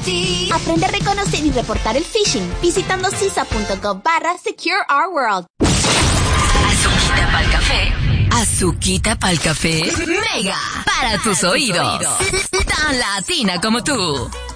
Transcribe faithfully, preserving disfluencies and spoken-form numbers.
Aprende a reconocer y reportar el phishing visitando cisa.gov barra Secure Our World. Azuquita pa'l café. Azuquita pa'l café. Mega. Para tus oídos. Tan latina como tú.